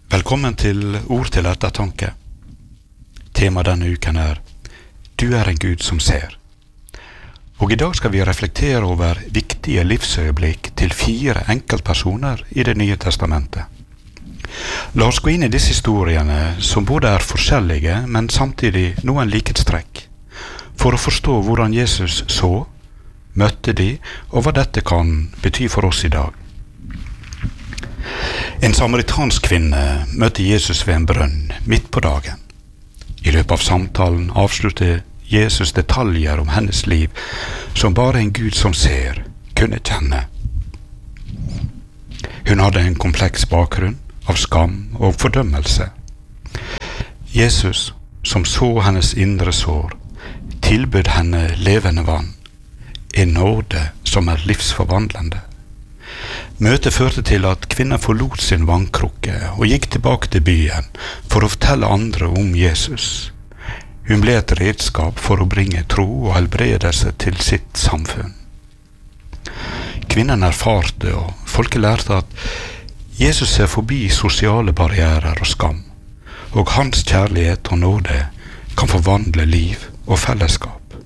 Velkommen til Ord til ettertanke. Tema denne uken Du en Gud som ser. Og i dag skal vi reflektere over viktige livsøyeblikk til 4 enkeltpersoner i Det nye testamentet. La oss gå inn i disse historiene som både forskjellige, men samtidig noen likhetstrekk, for å forstå hvordan Jesus så, møtte de, og hva dette kan bety for oss i dag. En samaritansk kvinne møtte Jesus ved en brønn midt på dagen. I løpet av samtalen avslutter Jesus detaljer om hennes liv som bare en Gud som ser kunne kjenne. Hun hadde en kompleks bakgrunn av skam og fordømmelse. Jesus, som så hennes indre sår, tilbød henne levende vann, en nåde som livsforvandlende. Møtet førte til at kvinnen forlot sin vannkrukke og gikk tilbake til byen for å fortelle andre om Jesus. Hun ble et redskap for å bringe tro og helbredelse til sitt samfunn. Kvinnen erfarte, og folket lærte at Jesus ser forbi sosiale barrierer og skam, og hans kjærlighet og nåde kan forvandle liv og fellesskap.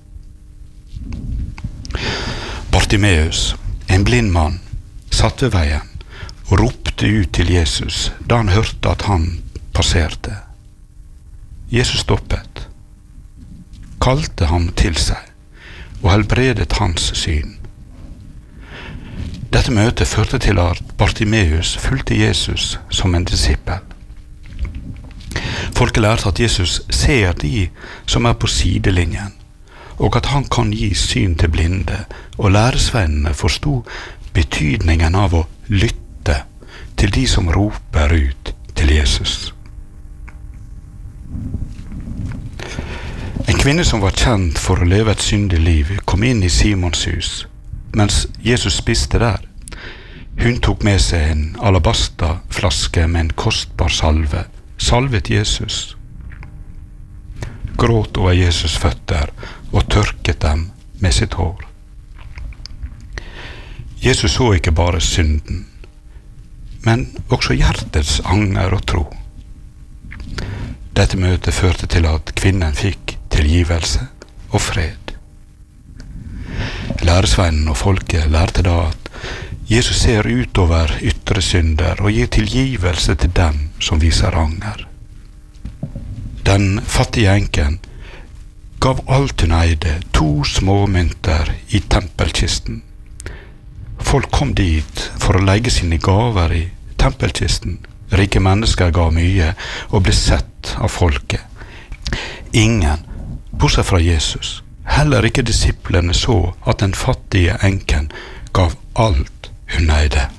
Bartimeus, en blind mann, satt ved veien og ropte ut til Jesus da han hørte at han passerte. Jesus stoppet, kalte ham til seg og helbredet hans syn. Dette møtet førte til at Bartimeus fulgte Jesus som en disippel. Folket lærte at Jesus ser de som på sidelinjen, og at han kan gi syn til blinde, og læresvennene forstod betydningen av å lytte til de som roper ut til Jesus. En kvinne som var kjent for å leve et syndig liv, kom inn i Simons hus, mens Jesus spiste der. Hun tok med seg en alabastaflaske med en kostbar salve, salvet Jesus, gråt over Jesus' føtter og tørket dem med sitt hår. Jesus så ikke bare synden, men også hjertets anger og tro. Dette møtet førte til at kvinnen fikk tilgivelse og fred. Læresvennen og folket lærte da at Jesus ser utover ytre synder og gir tilgivelse til dem som viser anger. Den fattige enken gav alt hun eide, 2 små mynter i tempelkisten. Folk kom dit for å legge sine gaver i tempelkisten. Rike mennesker ga mye og ble sett av folket. Ingen, bortsett fra Jesus, heller ikke disiplene, så at den fattige enken gav alt hun eide.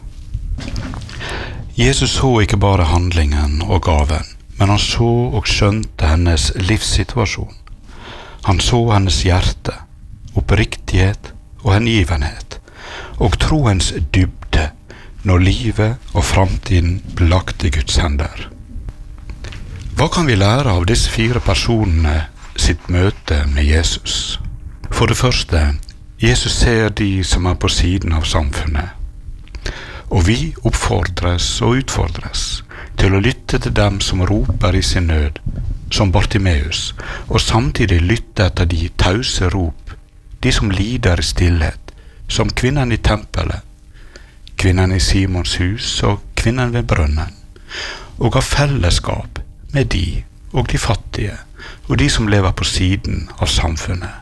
Jesus så ikke bare handlingen og gaven, men han så og skjønte hennes livssituasjon. Han så hennes hjerte, oppriktighet og hengivenhet, og troens dybde når livet og framtiden ble lagt i Guds hender. Hva kan vi lære av disse 4 personene sitt møte med Jesus? For det første, Jesus ser de som på siden av samfunnet, og vi oppfordres og utfordres til å lytte til dem som roper i sin nød, som Bartimeus, og samtidig lytte etter de tause rop, de som lider i stillhet, som kvinnen i tempelet, kvinnen i Simons hus og kvinnen ved brønnen, og av fellesskap med de og de fattige og de som lever på siden av samfunnet.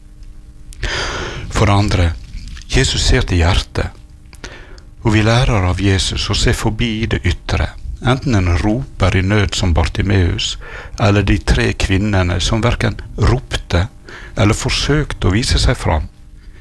For det andre, Jesus ser til hjertet, og vi lærer av Jesus å se forbi det ytre, enten en roper i nød som Bartimeus, eller de 3 kvinnene som hverken ropte eller forsøkte å vise seg fram.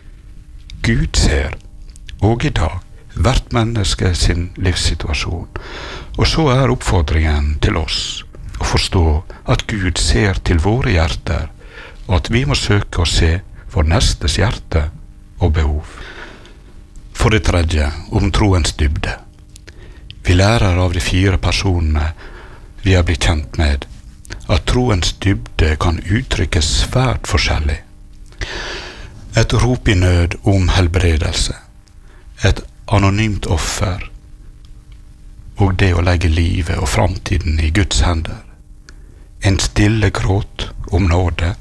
Gud ser, og i dag, hvert menneske sin livssituasjon, og så oppfordringen til oss å forstå at Gud ser til våre hjerter, og at vi må søke å se vår nestes hjerte og behov. For det tredje, om troens dybde. Vi lærer av de 4 personene vi har blitt kjent med, at troens dybde kan uttrykkes svært forskjellig. Et rop i nød om helbredelse, et anonymt offer og det å legge livet og framtiden i Guds hender. En stille gråt om nåde.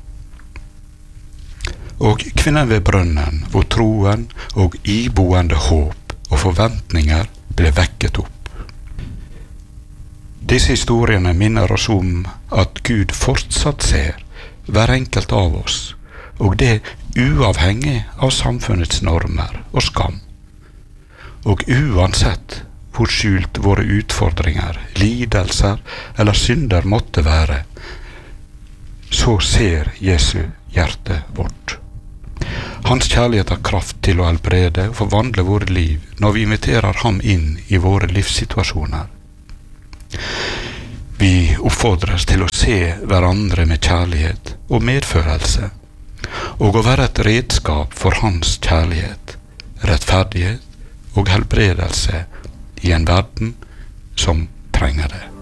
Og kvinnen ved brønnen, hvor troen og iboende håp og forventninger ble vekket opp. Disse historiene minner oss om at Gud fortsatt ser hver enkelt av oss, og det uavhengig av samfunnets normer og skam. Og uansett hvor skjult våre utfordringer, lidelser eller synder måtte være, så ser Jesu hjerte vårt. Hans kjærlighet har kraft til å helbrede og forvandle våre liv når vi inviterer ham inn i våre livssituasjoner. Vi oppfordres til å se hverandre med kjærlighet og medfølelse, og å være et redskap for hans kjærlighet, rettferdighet og helbredelse i en verden som trenger det.